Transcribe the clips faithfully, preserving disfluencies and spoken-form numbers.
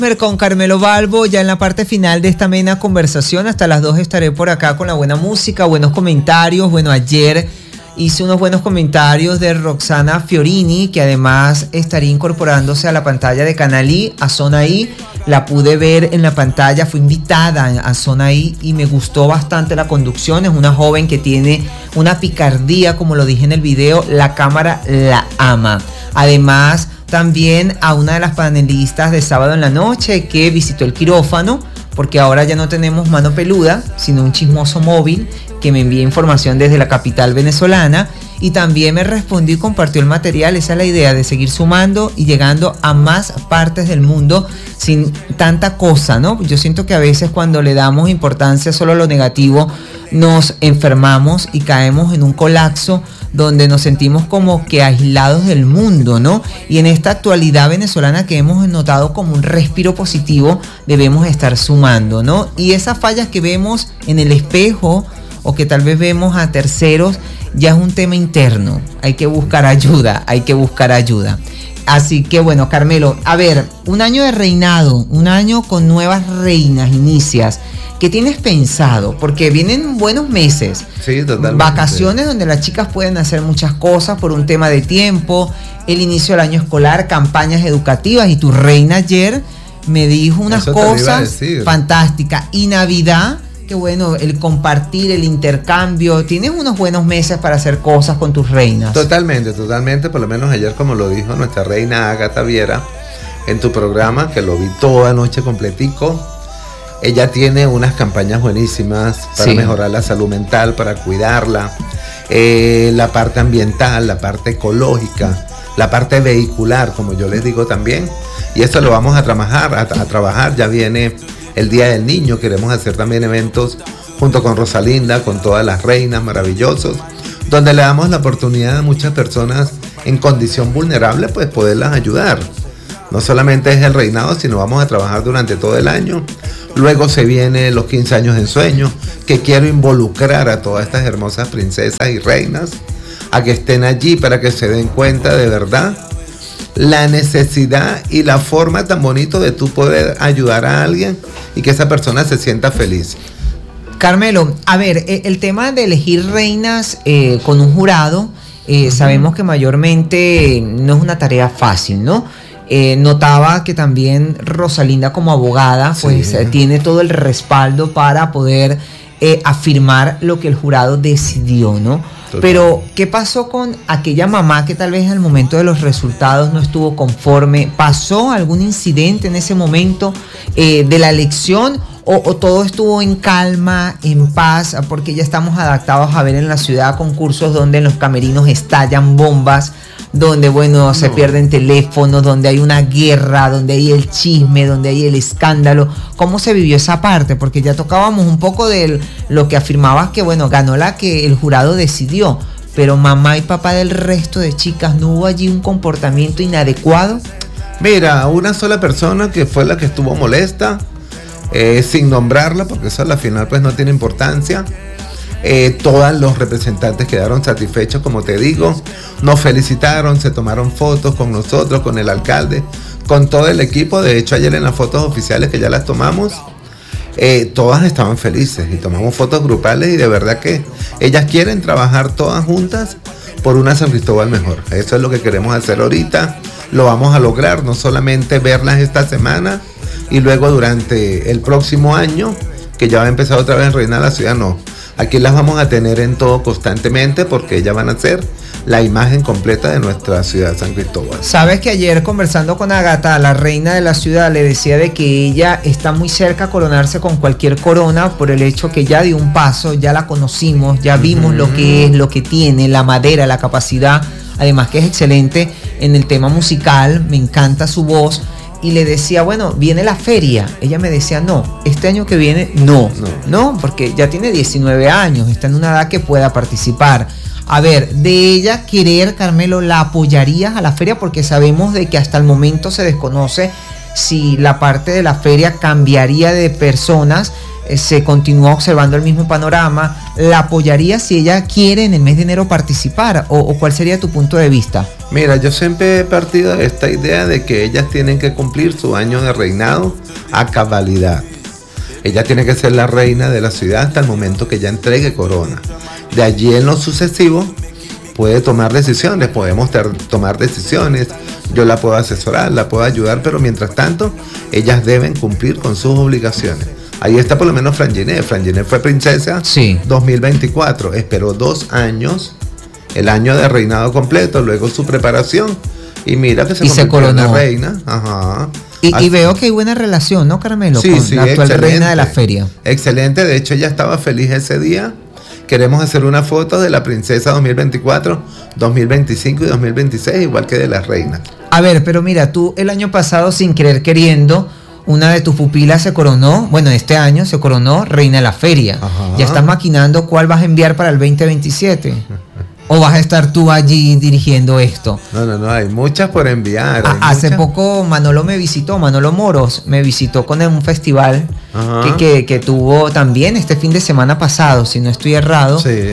Con Carmelo Balbo, ya en la parte final de esta amena conversación. Hasta las dos estaré por acá con la buena música, buenos comentarios. Bueno, ayer hice unos buenos comentarios de Roxana Fiorini, que además estaría incorporándose a la pantalla de Canal I, a Zona I. La pude ver en la pantalla, fue invitada a Zona I y me gustó bastante la conducción. Es una joven que tiene una picardía, como lo dije en el video, la cámara la ama. Además, también a una de las panelistas de Sábado en la Noche que visitó el quirófano, porque ahora ya no tenemos mano peluda, sino un chismoso móvil que me envía información desde la capital venezolana, y también me respondió y compartió el material. Esa es la idea, de seguir sumando y llegando a más partes del mundo sin tanta cosa, ¿no? Yo siento que a veces cuando le damos importancia solo a lo negativo, nos enfermamos y caemos en un colapso donde nos sentimos como que aislados del mundo, ¿no? Y en esta actualidad venezolana que hemos notado como un respiro positivo, debemos estar sumando, ¿no? Y esas fallas que vemos en el espejo o que tal vez vemos a terceros, ya es un tema interno. Hay que buscar ayuda, hay que buscar ayuda. Así que bueno, Carmelo, a ver, un año de reinado, un año con nuevas reinas, inicias. ¿Qué tienes pensado? Porque vienen buenos meses. Sí, totalmente. Vacaciones donde las chicas pueden hacer muchas cosas por un tema de tiempo, el inicio del año escolar, campañas educativas, y tu reina ayer me dijo unas Eso cosas fantásticas. Y Navidad, que bueno, el compartir, el intercambio, tienes unos buenos meses para hacer cosas con tus reinas. Totalmente, totalmente, por lo menos ayer, como lo dijo nuestra reina Ágata Viera en tu programa, que lo vi toda noche completico. Ella tiene unas campañas buenísimas para sí. mejorar la salud mental, para cuidarla, eh, la parte ambiental, la parte ecológica, la parte vehicular, como yo les digo también. Y esto lo vamos a trabajar, a, a trabajar. Ya viene el Día del Niño, queremos hacer también eventos junto con Rosalinda, con todas las reinas maravillosos, donde le damos la oportunidad a muchas personas en condición vulnerable, pues poderlas ayudar. No solamente es el reinado, sino vamos a trabajar durante todo el año. Luego se vienen los quince años de ensueño, que quiero involucrar a todas estas hermosas princesas y reinas a que estén allí para que se den cuenta de verdad la necesidad y la forma tan bonito de tú poder ayudar a alguien y que esa persona se sienta feliz. Carmelo, a ver, el tema de elegir reinas eh, con un jurado, eh, uh-huh. sabemos que mayormente no es una tarea fácil, ¿no? Eh, notaba que también Rosalinda, como abogada, pues sí. eh, tiene todo el respaldo para poder eh, afirmar lo que el jurado decidió, ¿no? Total. Pero, ¿qué pasó con aquella mamá que tal vez al momento de los resultados no estuvo conforme? ¿Pasó algún incidente en ese momento eh, de la elección? O, ¿O todo estuvo en calma, en paz? Porque ya estamos adaptados a ver en la ciudad concursos donde en los camerinos estallan bombas, donde, bueno, no. se pierden teléfonos, donde hay una guerra, donde hay el chisme, donde hay el escándalo. ¿Cómo se vivió esa parte? Porque ya tocábamos un poco de lo que afirmabas, que, bueno, ganó la que el jurado decidió, pero mamá y papá del resto de chicas, ¿no hubo allí un comportamiento inadecuado? Mira, una sola persona que fue la que estuvo molesta, eh, sin nombrarla, porque eso a la final pues no tiene importancia. Eh, todos los representantes quedaron satisfechos, como te digo, nos felicitaron, se tomaron fotos con nosotros, con el alcalde, con todo el equipo. De hecho, ayer en las fotos oficiales que ya las tomamos, eh, todas estaban felices y tomamos fotos grupales, y de verdad que ellas quieren trabajar todas juntas por una San Cristóbal mejor. Eso es lo que queremos hacer ahorita, lo vamos a lograr, no solamente verlas esta semana y luego durante el próximo año, que ya va a empezar otra vez a reinar la ciudad, no. Aquí las vamos a tener en todo constantemente, porque ellas van a ser la imagen completa de nuestra ciudad San Cristóbal. Sabes que ayer, conversando con Ágata, la reina de la ciudad, le decía de que ella está muy cerca a coronarse con cualquier corona, por el hecho que ya dio un paso, ya la conocimos, ya vimos uh-huh. lo que es, lo que tiene, la madera, la capacidad, además que es excelente en el tema musical, me encanta su voz. Y le decía, bueno, viene la feria. Ella me decía, no, este año que viene, no, no, no, porque ya tiene diecinueve años, está en una edad que pueda participar. A ver, de ella querer, Carmelo, ¿la apoyarías a la feria? Porque sabemos de que hasta el momento se desconoce si la parte de la feria cambiaría de personas eh, se continúa observando el mismo panorama. ¿La apoyarías si ella quiere en el mes de enero participar? ¿O, o cuál sería tu punto de vista? Mira, yo siempre he partido de esta idea de que ellas tienen que cumplir su año de reinado a cabalidad. Ella tiene que ser la reina de la ciudad hasta el momento que ella entregue corona. De allí en lo sucesivo puede tomar decisiones, podemos ter- tomar decisiones, yo la puedo asesorar, la puedo ayudar, pero mientras tanto ellas deben cumplir con sus obligaciones. Ahí está por lo menos Franginet. Franginet fue princesa sí. dos mil veinticuatro, esperó dos años, el año de reinado completo, luego su preparación y mira que se y se coronó en la reina. Ajá. Y, y veo que hay buena relación, ¿no, Carmelo? Sí, con sí, la actual excelente, reina de la feria. Excelente, de hecho ella estaba feliz ese día. Queremos hacer una foto de la princesa dos mil veinticuatro, dos mil veinticinco y dos mil veintiséis, igual que de las reinas. A ver, pero mira, tú el año pasado, sin querer queriendo, una de tus pupilas se coronó, bueno, este año se coronó reina de la feria. Ajá. Ya estás maquinando cuál vas a enviar para el veinte veintisiete. ¿O vas a estar tú allí dirigiendo esto? No, no, no, hay muchas por enviar. A, hace muchas. poco Manolo me visitó, Manolo Moros me visitó con un festival que, que, que tuvo también este fin de semana pasado, si no estoy errado. Sí.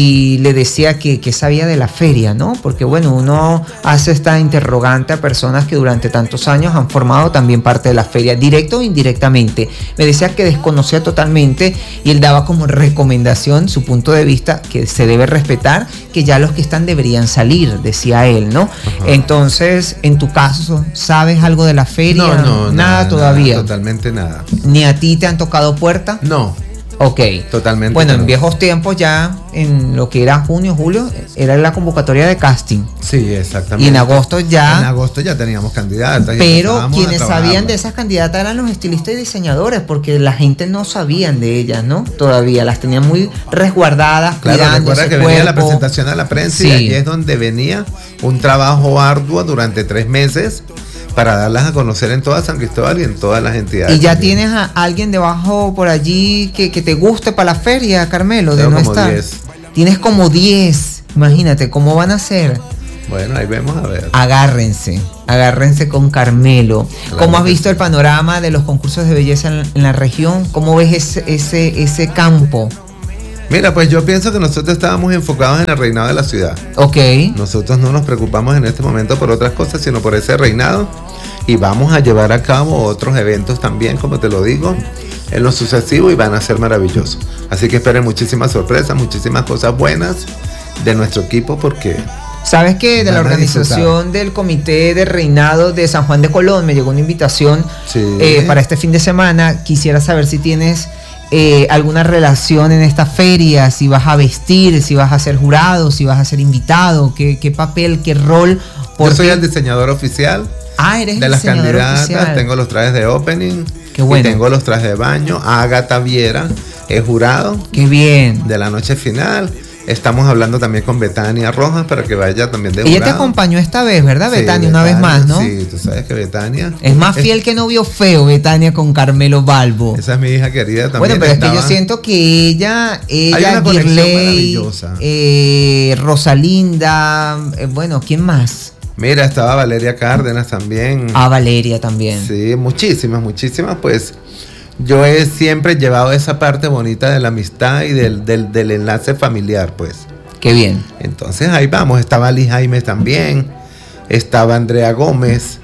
Y le decía que, que sabía de la feria, ¿no? Porque bueno, uno hace esta interrogante a personas que durante tantos años han formado también parte de la feria, directo o indirectamente. Me decía que desconocía totalmente y él daba como recomendación su punto de vista, que se debe respetar, que ya los que están deberían salir, decía él, ¿no? Ajá. Entonces, en tu caso, ¿sabes algo de la feria? No, no, nada, nada todavía. Nada, totalmente nada. ¿Ni a ti te han tocado puerta? No. Ok. Totalmente. Bueno, no. En viejos tiempos ya, en lo que era junio, julio, era la convocatoria de casting. Sí, exactamente. Y en agosto ya... En agosto ya teníamos candidatas. Pero quienes sabían de esas candidatas eran los estilistas y diseñadores, porque la gente no sabían de ellas, ¿no? Todavía las tenían muy resguardadas, claro, cuidando recuerda ese que cuerpo. Venía la presentación a la prensa sí. Y ahí es donde venía un trabajo arduo durante tres meses para darlas a conocer en toda San Cristóbal y en todas las entidades. ¿Y ya también. tienes a alguien debajo por allí que, que te guste para la feria, Carmelo, de Tengo no como estar? diez. Tienes como diez. Imagínate, ¿cómo van a ser? Bueno, ahí vemos a ver. Agárrense, agárrense con Carmelo. Claro, ¿Cómo has visto sí. el panorama de los concursos de belleza en, en la región? ¿Cómo ves ese, ese, ese campo? Mira, pues yo pienso que nosotros estábamos enfocados en el reinado de la ciudad. Ok. Nosotros no nos preocupamos en este momento por otras cosas, sino por ese reinado. Y vamos a llevar a cabo otros eventos también, como te lo digo, en lo sucesivo y van a ser maravillosos. Así que esperen muchísimas sorpresas, muchísimas cosas buenas de nuestro equipo porque... ¿Sabes que de la organización del Comité de Reinado de San Juan de Colón me llegó una invitación sí. eh, para este fin de semana? Quisiera saber si tienes eh, alguna relación en esta feria, si vas a vestir, si vas a ser jurado, si vas a ser invitado, qué, qué papel, qué rol. Yo soy el diseñador oficial. Ah, eres de el las candidatas, oficial. Tengo los trajes de opening. Qué bueno. Y tengo los trajes de baño. Ágata Viera es jurado. Qué bien. De la noche final. Estamos hablando también con Betania Rojas para que vaya también de Ella jurado. te acompañó esta vez, ¿verdad, sí, Betania? Una vez más, ¿no? Sí, tú sabes que Betania... Es más fiel es, que novio feo, Betania, con Carmelo Balbo. Esa es mi hija querida también. Bueno, pero estaba... es que yo siento que ella, ella, Hay una conexión Girley, maravillosa. Eh, Rosalinda, eh, bueno, ¿quién más? Mira, estaba Valeria Cárdenas también. Ah, Valeria también. Sí, muchísimas, muchísimas, pues... Yo he siempre llevado esa parte bonita de la amistad y del, del, del enlace familiar, pues. Qué bien. Entonces ahí vamos, estaba Ali Jaime también, estaba Andrea Gómez,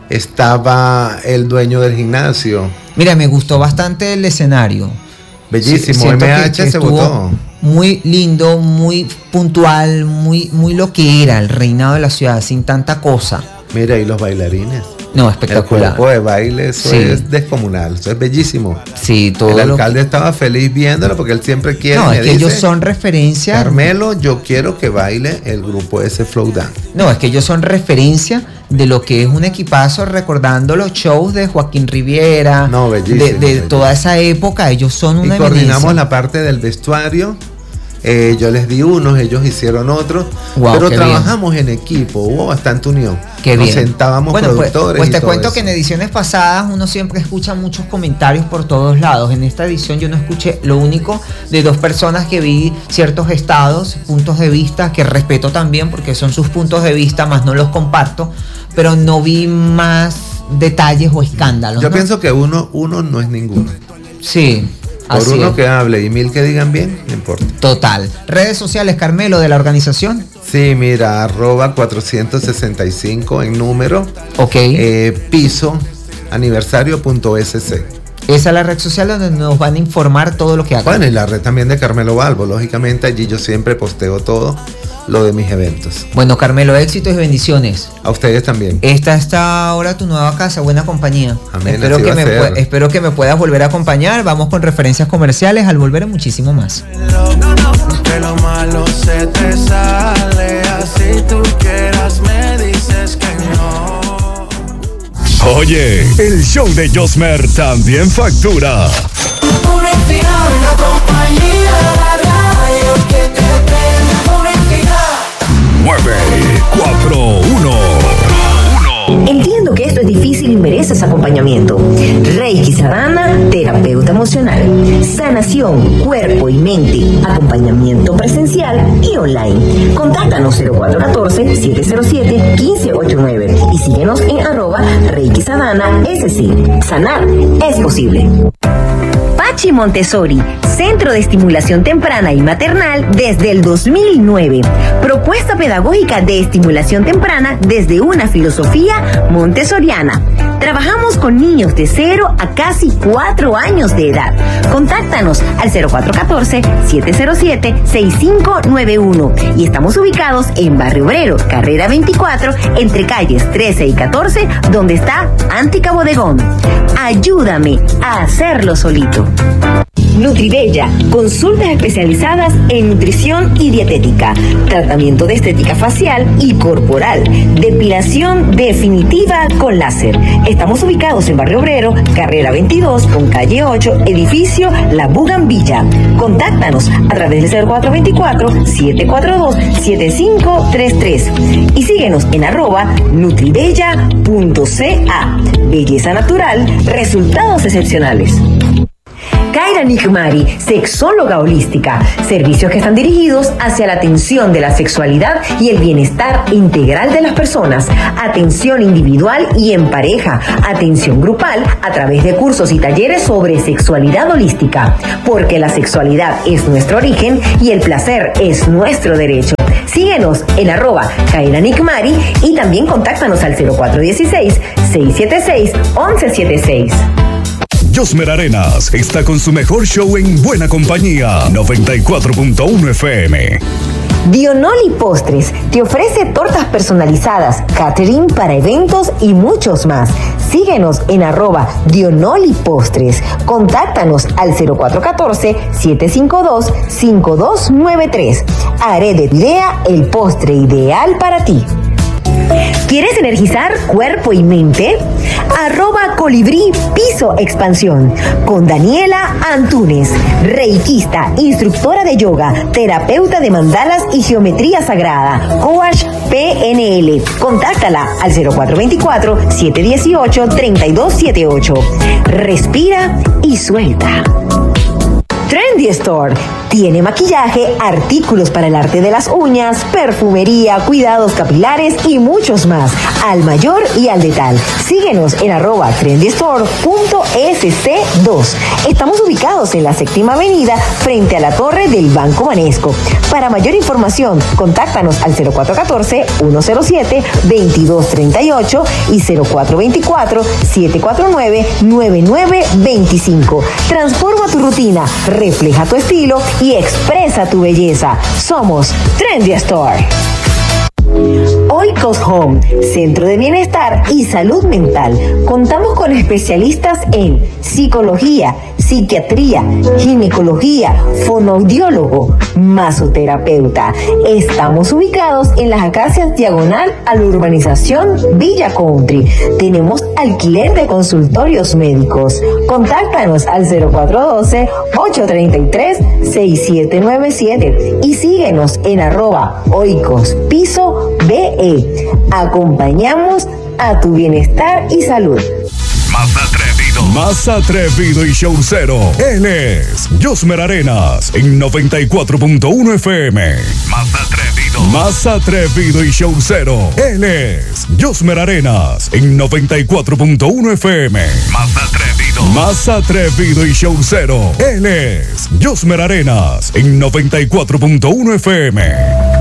estaba el dueño del gimnasio. Mira, me gustó bastante el escenario. Bellísimo, Siento M H que, que se votó. Muy lindo, muy puntual, muy, muy lo que era el reinado de la ciudad, sin tanta cosa. Mira, y los bailarines. No, espectacular. El cuerpo de baile, eso sí. es descomunal, eso es bellísimo. Sí, todo. El alcalde que... estaba feliz viéndolo porque él siempre quiere. No, me es que dice, ellos son referencia. Carmelo, yo quiero que baile el grupo ese Flow Dance. No, es que ellos son referencia de lo que es un equipazo, recordando los shows de Joaquín Riviera. No, bellísimo. De, de bellísimo. toda esa época, ellos son una Y coordinamos eminencia. la parte del vestuario. Eh, yo les di unos, ellos hicieron otros, wow, pero trabajamos bien. en equipo, hubo bastante unión. Qué Nos bien. sentábamos bueno, productores. Pues, pues te y todo cuento eso. que en ediciones pasadas uno siempre escucha muchos comentarios por todos lados. En esta edición yo no escuché lo único de dos personas que vi ciertos estados, puntos de vista, que respeto también porque son sus puntos de vista, más no los comparto, pero no vi más detalles o escándalos. Yo ¿no? pienso que uno, uno no es ninguno. Sí. Por Así uno es. que hable y mil que digan bien, no importa. Total. Redes sociales, Carmelo, de la organización. Sí, mira, arroba cuatrocientos sesenta y cinco en número. Ok. Eh, piso aniversario punto es ce. Esa es la red social donde nos van a informar todo lo que hagan. Bueno, y la red también de Carmelo Balbo. Lógicamente allí yo siempre posteo todo lo de mis eventos. Bueno, Carmelo, éxitos y bendiciones. A ustedes también. Esta está ahora tu nueva casa, buena compañía. Amén, Espero así que, va me a ser. pue- espero que me puedas volver a acompañar. Vamos con referencias comerciales. Al volver, muchísimo más. Que lo malo se te sale, así tú quieras me dices que no. Oye, el show de Josmer también factura. Publicidad, una compañía, la radio que te prende. Publicidad. nueve cuatro uno. Entiendo que esto es difícil y mereces acompañmento. Reiki Sadhana, terapeuta emocional. Sanación, cuerpo y mente. Acompañamiento presencial y online. Contáctanos cero cuatro uno cuatro, siete cero siete, uno cinco ocho nueve y síguenos en arroba Reiki Sadhana S C. Sanar es posible. Pachi Montessori, Centro de Estimulación Temprana y Maternal desde el dos mil nueve. Propuesta pedagógica de estimulación temprana desde una filosofía montessoriana. Trabajamos con niños de cero a casi cuatro años de edad. Contáctanos al cero cuatro uno cuatro, siete cero siete, seis cinco nueve uno y estamos ubicados en Barrio Obrero, carrera veinticuatro, entre calles trece y catorce, donde está Antica Bodegón. Ayúdame a hacerlo solito. Nutribella, consultas especializadas en nutrición y dietética, tratamiento de estética facial y corporal, depilación definitiva con láser. Estamos ubicados en Barrio Obrero, carrera veintidós con calle ocho, edificio La Bugambilla. Contáctanos a través del cero cuatro dos cuatro, siete cuatro dos, siete cinco tres tres y síguenos en arroba nutribella punto ca. Belleza natural, resultados excepcionales. Kaira Nikmari, sexóloga holística. Servicios que están dirigidos hacia la atención de la sexualidad y el bienestar integral de las personas. Atención individual y en pareja. Atención grupal a través de cursos y talleres sobre sexualidad holística. Porque la sexualidad es nuestro origen y el placer es nuestro derecho. Síguenos en arroba Kaira Nikmari y también contáctanos al cero cuatro uno seis, seis siete seis, once setenta y seis. Josmer Arenas está con su mejor show en buena compañía. noventa y cuatro punto uno F M. Dionoli Postres te ofrece tortas personalizadas, catering para eventos y muchos más. Síguenos en arroba Dionoli Postres. Contáctanos al cero cuatro uno cuatro, siete cinco dos, cinco dos nueve tres. Haré de tu idea el postre ideal para ti. ¿Quieres energizar cuerpo y mente? Arroba Colibrí Piso Expansión con Daniela Antunes, reikista, instructora de yoga, terapeuta de mandalas y geometría sagrada, coach P N L. Contáctala al cero cuatro dos cuatro, siete uno ocho, tres dos siete ocho. Respira y suelta. Trendy Store tiene maquillaje, artículos para el arte de las uñas, perfumería, cuidados capilares y muchos más, al mayor y al detal. Síguenos en arroba trendy store punto s c dos. Estamos ubicados en la séptima avenida frente a la torre del Banco Banesco. Para mayor información, contáctanos al cero cuatro uno cuatro, uno cero siete, veintidós treinta y ocho y cero cuatro dos cuatro, siete cuatro nueve, nueve nueve dos cinco. Transforma tu rutina, refleja tu estilo y expresa tu belleza. Somos Trendy Store. Oikos Home, Centro de Bienestar y Salud Mental. Contamos con especialistas en psicología, psiquiatría, ginecología, fonoaudiólogo, masoterapeuta. Estamos ubicados en las Acacias diagonal a la urbanización Villa Country. Tenemos alquiler de consultorios médicos. Contáctanos al cero cuatro uno dos, ocho tres tres, seis siete nueve siete y síguenos en arroba Oikos Piso B E. Acompañamos a tu bienestar y salud. Más atrevido. Más atrevido y showcero. Él es Josmer Arenas en noventa y cuatro punto uno F M. Más atrevido. Más atrevido y showcero. Él es Josmer Arenas en noventa y cuatro punto uno F M. Más atrevido. Más atrevido y showcero. Él es Josmer Arenas en noventa y cuatro punto uno F M.